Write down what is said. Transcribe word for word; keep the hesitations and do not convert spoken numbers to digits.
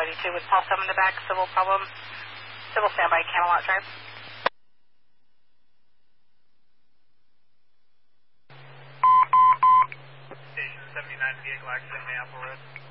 eighty-two with Paul seven in the back, civil problem. Civil standby, Camelot Drive. Station seventy-nine vehicle accident, Maple Road.